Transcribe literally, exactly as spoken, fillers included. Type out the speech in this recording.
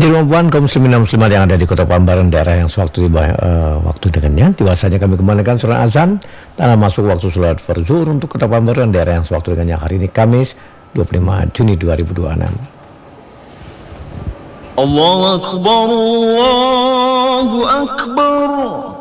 Jemaah kaum muslimin dan muslimat yang ada di Kota Pambaran, daerah yang sewaktu uh, waktu dengannya, tiwasanya kami kembalikan surat azan tanah masuk waktu sholat farzuhur untuk Kota Pambaran, daerah yang sewaktu dengannya. Hari ini Kamis dua puluh lima Juni dua ribu dua puluh enam. Allahu Akbar, Allahu Akbar.